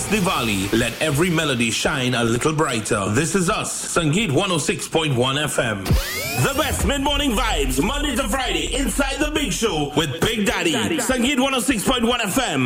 Diwali, let every melody shine a little brighter. This is us, Sangeet 106.1 FM. The best mid-morning vibes, Monday to Friday, inside the Big Show with Big Daddy. Sangeet 106.1 FM.